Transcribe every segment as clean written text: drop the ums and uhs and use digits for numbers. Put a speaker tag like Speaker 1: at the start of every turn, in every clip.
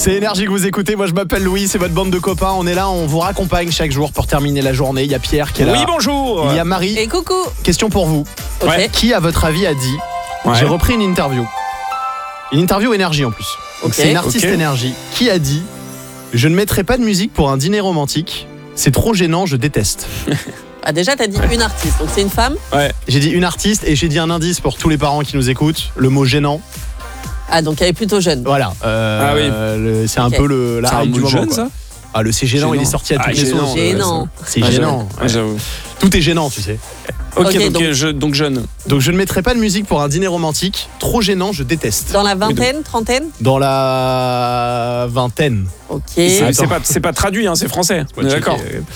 Speaker 1: C'est Énergie que vous écoutez, moi je m'appelle Louis, c'est votre bande de copains. On est là, on vous raccompagne chaque jour pour terminer la journée. Il y a Pierre qui est là.
Speaker 2: Oui, bonjour.
Speaker 1: Il y a Marie.
Speaker 3: Et coucou.
Speaker 1: Question pour vous.
Speaker 3: Ok.
Speaker 1: Qui, à votre avis, a dit J'ai repris une interview. Une interview Énergie en plus. Donc
Speaker 3: Ok.
Speaker 1: c'est une artiste Énergie qui a dit Je ne mettrai pas de musique pour un dîner romantique. C'est trop gênant, je déteste.
Speaker 3: Ah, déjà, t'as dit une artiste, donc c'est une femme.
Speaker 1: J'ai dit une artiste et j'ai dit un indice pour tous les parents qui nous écoutent. Le mot gênant.
Speaker 3: Ah, donc elle est plutôt jeune.
Speaker 1: Voilà. C'est un
Speaker 3: Ok.
Speaker 1: peu la
Speaker 2: C'est un
Speaker 1: hype du
Speaker 2: mot
Speaker 1: moment.
Speaker 2: jeune,
Speaker 1: quoi.
Speaker 2: ça
Speaker 1: Ah, le c'est gênant, il est sorti à toutes les sauces.
Speaker 3: Gênant.
Speaker 1: C'est gênant.
Speaker 2: Ouais, j'avoue.
Speaker 1: Tout est gênant, tu sais.
Speaker 2: Ok,
Speaker 3: Ok,
Speaker 2: donc jeune.
Speaker 1: Donc je ne mettrai pas de musique pour un dîner romantique. Trop gênant, je déteste.
Speaker 3: Dans la vingtaine, trentaine.
Speaker 1: Dans la vingtaine.
Speaker 3: Ok.
Speaker 2: C'est pas traduit, hein, c'est français. On est d'accord.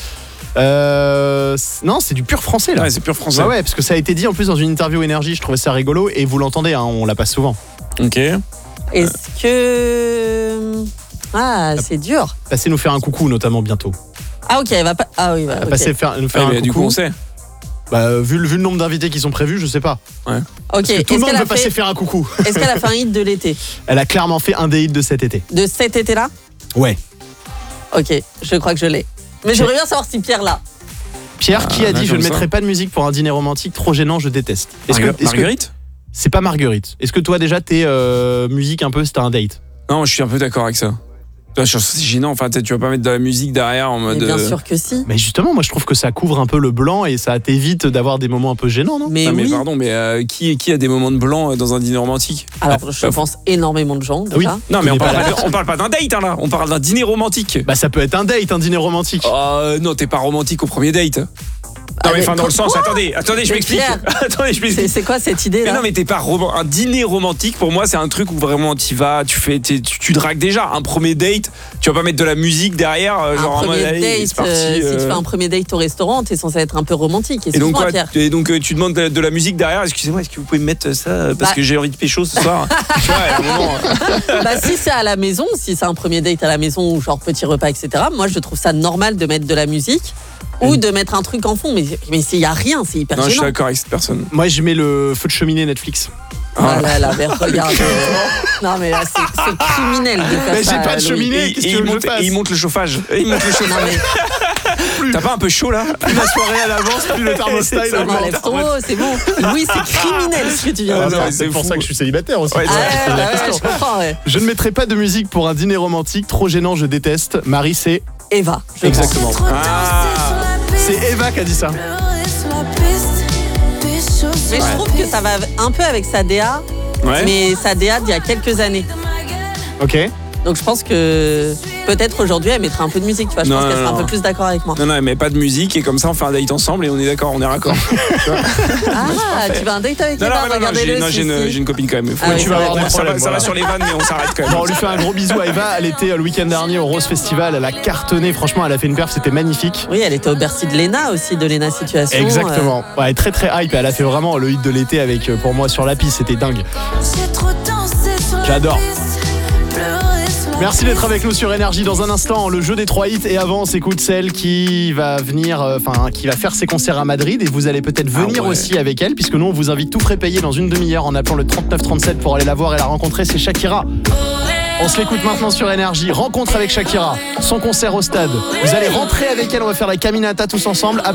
Speaker 1: Non, c'est du pur français là.
Speaker 2: Ouais, c'est pur français.
Speaker 1: Ouais, parce que ça a été dit en plus dans une interview Énergie, je trouvais ça rigolo et vous l'entendez, hein, on la passe souvent.
Speaker 2: Ok.
Speaker 3: Est-ce que. Ah, c'est dur.
Speaker 1: Passez nous faire un coucou notamment bientôt.
Speaker 3: Ah, ok, elle va pas. Ah, oui, bah, ok.
Speaker 1: Passez nous faire un coucou.
Speaker 2: Du coup, on sait.
Speaker 1: Bah, vu le nombre d'invités qui sont prévus, je sais pas.
Speaker 3: Ok,
Speaker 1: Parce que tout le monde veut passer
Speaker 3: fait...
Speaker 1: faire un coucou.
Speaker 3: Est-ce qu'elle a fait un hit de l'été?
Speaker 1: Elle a clairement fait un des hits de cet été.
Speaker 3: De cet été-là?
Speaker 1: Ouais.
Speaker 3: Ok, je crois que je l'ai. Mais j'aimerais bien savoir si Pierre l'a.
Speaker 1: Pierre qui a dit
Speaker 2: là,
Speaker 1: je ne
Speaker 2: comme
Speaker 1: mettrai
Speaker 2: ça.
Speaker 1: pas de musique pour un dîner romantique, trop gênant, je déteste.
Speaker 2: Marguerite
Speaker 1: C'est pas Marguerite. Est-ce que toi déjà t'es musique un peu, c'était un date?
Speaker 2: Non, je suis un peu d'accord avec ça. C'est gênant, enfin, tu vas pas mettre de la musique derrière en mode.
Speaker 3: Mais bien sûr que si.
Speaker 1: Mais justement, moi je trouve que ça couvre un peu le blanc et ça t'évite d'avoir des moments un peu gênants, non?
Speaker 3: Mais
Speaker 2: Non, mais
Speaker 3: oui.
Speaker 2: pardon, mais qui a des moments de blanc dans un dîner romantique?
Speaker 3: Alors, je pense énormément de gens déjà.
Speaker 1: Oui.
Speaker 2: Non, mais on
Speaker 1: pas
Speaker 2: parle pas d'un date, hein, là. On parle d'un dîner romantique.
Speaker 1: Bah ça peut être un date, un dîner romantique.
Speaker 2: Non, t'es pas romantique au premier date. Non, mais enfin, dans le sens,
Speaker 3: Quoi?
Speaker 2: attendez, je m'explique.
Speaker 3: Pierre,
Speaker 2: Attendez, je m'explique.
Speaker 3: C'est quoi cette idée
Speaker 2: Mais
Speaker 3: là?
Speaker 2: non, mais t'es pas un dîner romantique. Pour moi, c'est un truc où vraiment t'y vas, tu dragues déjà. Un premier date, tu vas pas mettre de la musique derrière, genre
Speaker 3: un
Speaker 2: en mode
Speaker 3: premier
Speaker 2: allez,
Speaker 3: date,
Speaker 2: c'est parti.
Speaker 3: si tu fais un premier date au restaurant, t'es censé être un peu romantique.
Speaker 2: Et donc
Speaker 3: Excuse-moi,
Speaker 2: quoi
Speaker 3: Pierre.
Speaker 2: Et donc tu demandes de la musique derrière. Excusez-moi, est-ce que vous pouvez me mettre ça parce que j'ai envie de pécho ce soir? Tu vois, à un moment.
Speaker 3: Bah, si c'est à la maison, si c'est un premier date à la maison ou genre petit repas, etc., moi je trouve ça normal de mettre de la musique ou de mettre un truc en fond. Mais s'il y a rien, c'est hyper
Speaker 2: Non, je suis
Speaker 3: gênant.
Speaker 2: d'accord avec cette personne.
Speaker 1: Moi je mets le feu de cheminée Netflix.
Speaker 3: Ah là là, mais regarde. Non mais là c'est criminel de faire
Speaker 1: Mais
Speaker 3: ça.
Speaker 1: j'ai pas de
Speaker 3: Louis.
Speaker 1: cheminée. Qu'est-ce que tu veux que je fasse?
Speaker 2: Il monte le chauffage. Il monte le
Speaker 3: Non
Speaker 2: chauffage.
Speaker 3: mais
Speaker 2: T'as pas un peu chaud là?
Speaker 1: Plus la soirée à l'avance, plus le thermostat il
Speaker 3: on
Speaker 1: augmente.
Speaker 3: enlève ton mot, c'est bon. Oui, c'est criminel ce que tu viens de
Speaker 1: Ah,
Speaker 3: dire.
Speaker 1: non, c'est pour
Speaker 2: fou.
Speaker 1: ça que je suis célibataire aussi.
Speaker 2: Ouais,
Speaker 3: Ah
Speaker 2: c'est
Speaker 3: ouais,
Speaker 1: la
Speaker 3: ouais,
Speaker 1: question.
Speaker 3: je comprends, ouais.
Speaker 1: Je ne mettrai pas de musique pour un dîner romantique, trop gênant, je déteste. Marie, c'est
Speaker 3: Eva, je
Speaker 1: exactement.
Speaker 2: Ah.
Speaker 1: C'est Eva qui a dit ça.
Speaker 3: Mais je trouve que ça va un peu avec sa DA,
Speaker 2: Ouais.
Speaker 3: mais sa DA d'il y a quelques années.
Speaker 1: Ok.
Speaker 3: Donc je pense que peut-être aujourd'hui elle mettrait un peu de musique, tu vois. Je
Speaker 2: Non,
Speaker 3: pense qu'elle
Speaker 2: non,
Speaker 3: sera un
Speaker 2: non.
Speaker 3: peu plus d'accord avec moi.
Speaker 2: Non, elle met pas de musique et comme ça on fait un date ensemble et on est d'accord, on est raccord.
Speaker 3: Ah, tu vas un date avec Eva, regardez-le.
Speaker 2: J'ai une copine quand même.
Speaker 3: Ah oui,
Speaker 1: tu vas
Speaker 3: c'est
Speaker 1: avoir
Speaker 3: vrai.
Speaker 1: des
Speaker 2: Ça
Speaker 1: problèmes.
Speaker 2: va
Speaker 1: voilà.
Speaker 2: sur les vannes, mais on s'arrête quand même.
Speaker 1: Bon, on lui fait un gros bisou à Eva. Elle était le week-end dernier au Rose Festival. Elle a cartonné. Franchement, elle a fait une perf. C'était magnifique.
Speaker 3: Oui, elle était au Bercy de Léna aussi, de Léna Situation.
Speaker 1: Exactement. Ouais, très très hype. Elle a fait vraiment le hit de l'été avec, pour moi, sur la piste. C'était dingue. J'adore. Merci d'être avec nous sur Énergie. Dans un instant, le jeu des 3 hits. Et avant, on s'écoute celle qui va venir, qui va faire ses concerts à Madrid. Et vous allez peut-être venir
Speaker 2: ouais.
Speaker 1: aussi avec elle, puisque nous, on vous invite tout frais payé dans une demi-heure en appelant le 3937 pour aller la voir et la rencontrer. C'est Shakira. On se l'écoute maintenant sur Énergie. Rencontre avec Shakira. Son concert au stade. Vous allez rentrer avec elle. On va faire la caminata tous ensemble.